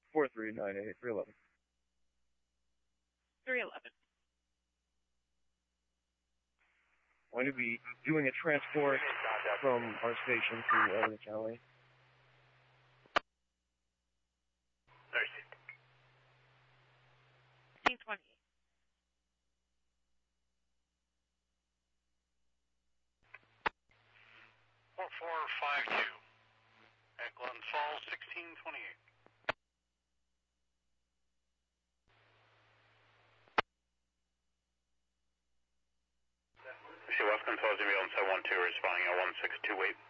4398, 311. 311. Going to be doing a transport from our station to the County. 1528. At Glens Falls, 1628. See, West Control is going to be on 712, responding at 1628.